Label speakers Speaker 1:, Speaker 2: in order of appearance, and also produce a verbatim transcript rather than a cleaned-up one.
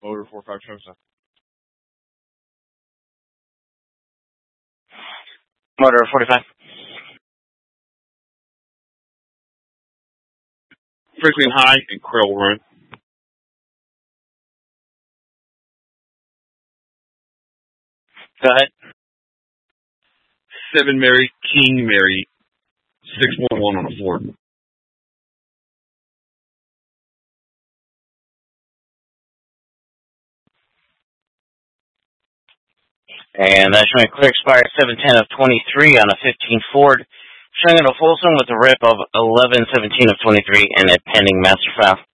Speaker 1: Motor four five seven seven.
Speaker 2: Motor forty-five.
Speaker 1: Franklin High and Quail Run.
Speaker 2: Go ahead.
Speaker 1: Seven Mary, King Mary, six one one on the floor.
Speaker 2: And that's showing clear expired seven ten of twenty-three on a fifteen Ford. Showing it a Folsom with a rip of eleven seventeen of twenty-three and a pending master file.